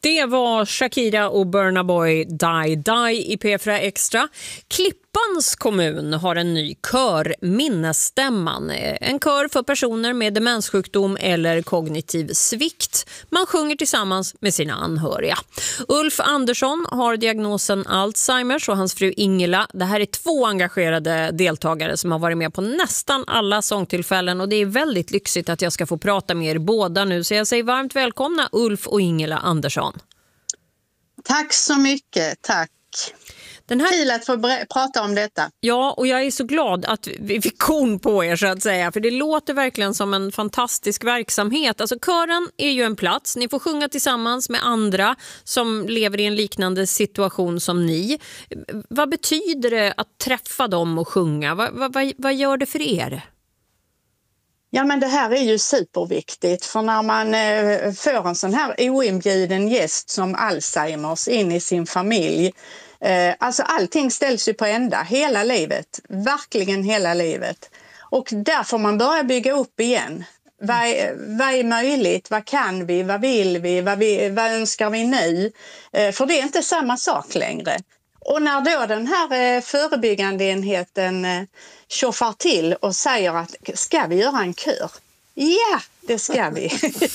Det var Shakira och Burna Boy Die Die i P4 Extra. Klippans kommun har en ny kör, Minnesstämman. En kör för personer med demenssjukdom eller kognitiv svikt. Man sjunger tillsammans med sina anhöriga. Ulf Andersson har diagnosen Alzheimers och hans fru Ingela. Det här är 2 engagerade deltagare som har varit med på nästan alla sångtillfällen. Och det är väldigt lyxigt att jag ska få prata med er båda nu. Så jag säger varmt välkomna Ulf och Ingela Andersson. Tack så mycket, tack. Kul att få prata om detta. Ja, och jag är så glad att vi fick kon på er så att säga. För det låter verkligen som en fantastisk verksamhet. Alltså kören är ju en plats. Ni får sjunga tillsammans med andra som lever i en liknande situation som ni. Vad betyder det att träffa dem och sjunga? Vad gör det för er? Ja, men det här är ju superviktigt, för när man får en sån här oinbjuden gäst som Alzheimers in i sin familj, alltså allting ställs ju på ända hela livet, verkligen hela livet. Och där får man börja bygga upp igen. Vad är möjligt? Vad kan vi? Vad vill vi? Vad önskar vi nu? För det är inte samma sak längre. Och när då den här förebyggande enheten tjoffar till och säger att ska vi göra en kör? Ja, det ska vi.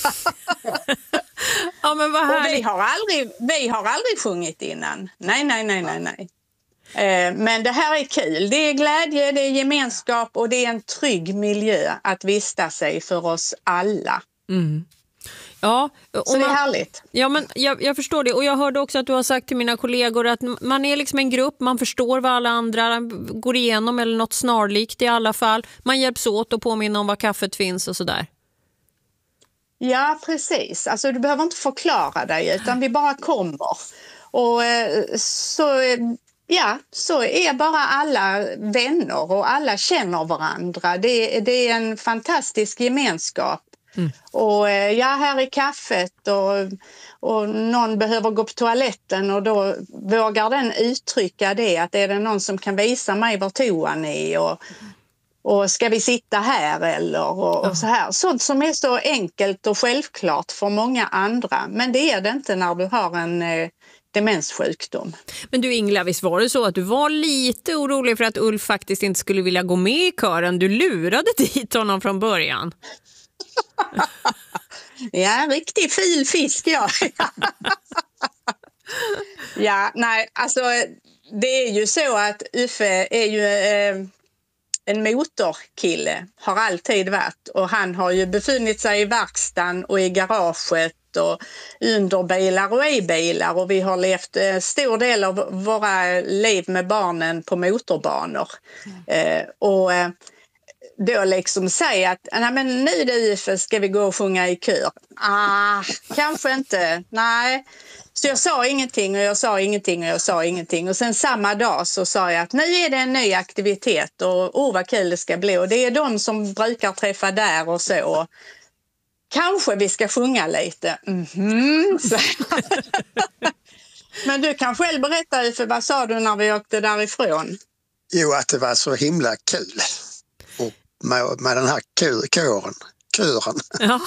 Ja, men vad härligt. Och vi har aldrig sjungit innan. Nej. Men det här är kul. Det är glädje, det är gemenskap och det är en trygg miljö att vistas i för oss alla. Mm. Ja, så det är härligt. Ja, men jag förstår det. Och jag hörde också att du har sagt till mina kollegor att man är liksom en grupp, man förstår vad alla andra går igenom eller något snarlikt i alla fall. Man hjälps åt och påminner om var kaffet finns och sådär. Ja, precis. Alltså du behöver inte förklara dig utan vi bara kommer. Och så är bara alla vänner och alla känner varandra. Det är en fantastisk gemenskap. Mm. Och här är kaffet och någon behöver gå på toaletten och då vågar den uttrycka det, att är det någon som kan visa mig var toan är och ska vi sitta här eller och så här. Sånt som är så enkelt och självklart för många andra, men det är det inte när du har en demenssjukdom. Men du Ingela, visst var det så att du var lite orolig för att Ulf faktiskt inte skulle vilja gå med i kören? Du lurade dit honom från början. Ja, riktig filfisk, ja. Ja, nej, alltså det är ju så att Uffe är ju en motorkille, har alltid varit, och han har ju befunnit sig i verkstaden och i garaget och under bilar och i bilar, och vi har levt stor del av våra liv med barnen på motorbanor. Och då liksom säga att nej, men nu du Uffe, ska vi gå och sjunga i kör? Kanske inte, nej. Så jag sa ingenting och sen samma dag så sa jag att nu är det en ny aktivitet och vad kul det ska bli, och det är de som brukar träffa där och så. Kanske vi ska sjunga lite. Men du kan själv berätta Uffe, vad sa du när vi åkte därifrån? Jo, att det var så himla kul. Och med den här kören. Ja.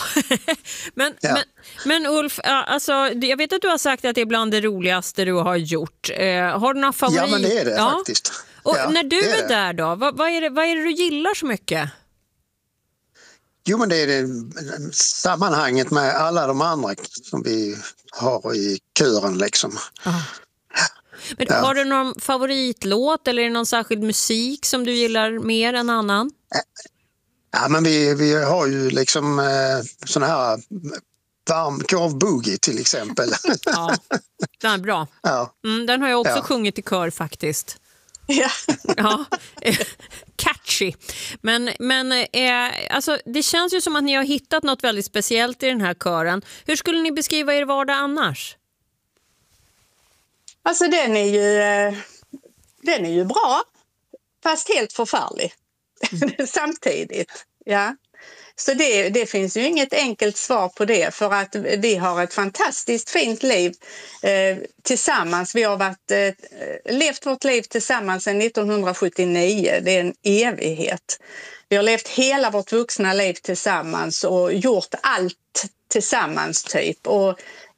Men Ulf, alltså, jag vet att du har sagt att det är bland det roligaste du har gjort. Har du några favoriter? Ja, men det är det faktiskt. Och när du är där då, vad är det du gillar så mycket? Jo, men det är det sammanhanget med alla de andra som vi har i kören liksom. Men har du någon favoritlåt eller är det någon särskild musik som du gillar mer än annan? Ja, men vi har ju liksom sån här varmkorv boogie till exempel. Ja, den är bra. Ja. Den har jag också sjungit i kör faktiskt. Ja. Catchy. Men alltså, det känns ju som att ni har hittat något väldigt speciellt i den här kören. Hur skulle ni beskriva er vardag annars? Alltså den är ju bra, fast helt förfärlig samtidigt. Ja. Så det finns ju inget enkelt svar på det, för att vi har ett fantastiskt fint liv tillsammans. Vi har levt vårt liv tillsammans sedan 1979. Det är en evighet. Vi har levt hela vårt vuxna liv tillsammans och gjort allt tillsammans typ. Och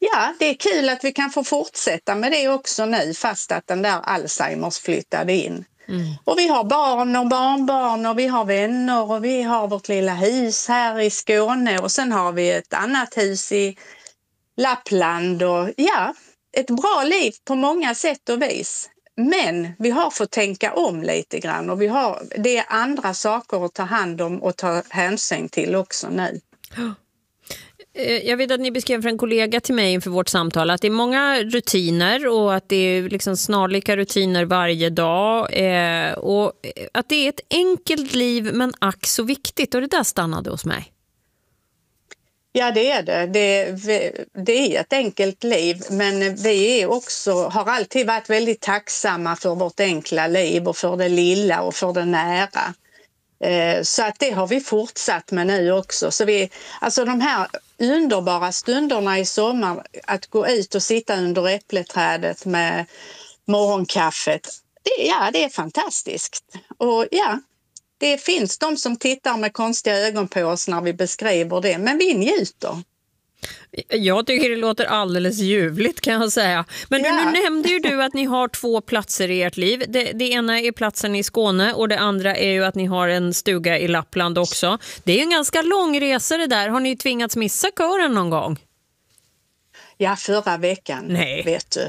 ja, det är kul att vi kan få fortsätta med det också nu, fast att den där Alzheimers flyttade in. Och vi har barn och barnbarn och vi har vänner och vi har vårt lilla hus här i Skåne och sen har vi ett annat hus i Lappland och ja, ett bra liv på många sätt och vis. Men vi har fått tänka om lite grann och det är andra saker att ta hand om och ta hänsyn till också nu. Jag vet att ni beskrev för en kollega till mig inför vårt samtal att det är många rutiner och att det är liksom snarlika rutiner varje dag och att det är ett enkelt liv men ack så viktigt, och det där stannade hos mig. Ja, det är det. Det är ett enkelt liv, men vi har alltid varit väldigt tacksamma för vårt enkla liv och för det lilla och för det nära. Så att det har vi fortsatt med nu också. Så alltså de här underbara stunderna i sommar, att gå ut och sitta under äppleträdet med morgonkaffet, det är fantastiskt. Och ja, det finns de som tittar med konstiga ögon på oss när vi beskriver det, men vi njuter. Jag tycker det låter alldeles ljuvligt, kan jag säga. Men nu nämnde ju du att ni har 2 platser i ert liv. Det ena är platsen i Skåne och det andra är ju att ni har en stuga i Lappland också. Det är ju en ganska lång resa det där. Har ni tvingats missa kören någon gång? Ja, förra veckan. Nej. Vet du.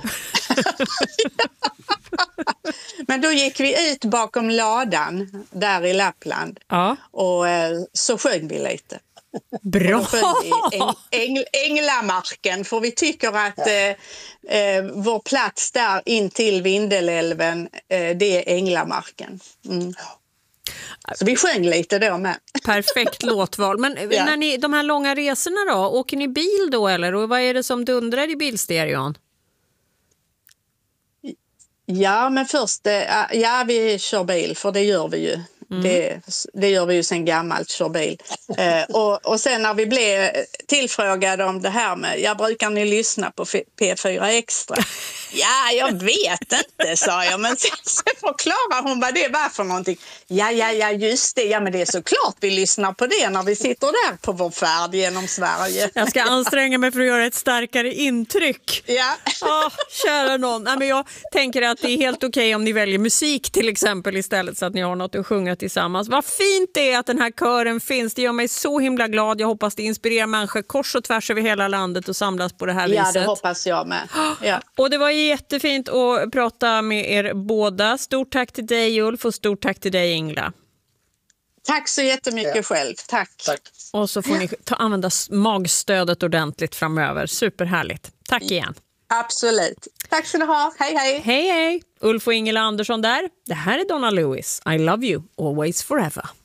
Men då gick vi ut bakom ladan där i Lappland och så sjöng vi lite. Bra! Änglamarken, för vi tycker att vår plats där in till Vindelälven, det är Änglamarken. Så vi sjöng lite då med. Perfekt låtval. Men när ni, de här långa resorna då, åker ni bil då eller? Och vad är det som dundrar i bilstereon? Ja, men först, vi kör bil, för det gör vi ju. Det gör vi ju sen gammalt, kör bil. Och sen när vi blev tillfrågade om det här med, brukar ni lyssna på P4 Extra? Ja, jag vet inte, sa jag. Men sen förklarar hon vad det var för någonting. Ja, just det. Ja, men det är såklart vi lyssnar på det när vi sitter där på vår färd genom Sverige. Jag ska anstränga mig för att göra ett starkare intryck. Ja. Kära någon. Nej, men jag tänker att det är helt okej om ni väljer musik till exempel istället, så att ni har något att sjunga tillsammans. Vad fint det är att den här kören finns. Det gör mig så himla glad. Jag hoppas det inspirerar människor kors och tvärs över hela landet och samlas på det här viset. Ja, det hoppas jag med. Ja. Och det var jättefint att prata med er båda. Stort tack till dig, Ulf, och stort tack till dig, Ingela. Tack så jättemycket själv. Tack. Och så får ni använda magstödet ordentligt framöver. Superhärligt. Tack igen. Absolut. Tack ska du ha. Hej, hej. Hej, hej. Ulf och Ingela Andersson där. Det här är Donna Lewis. I love you always forever.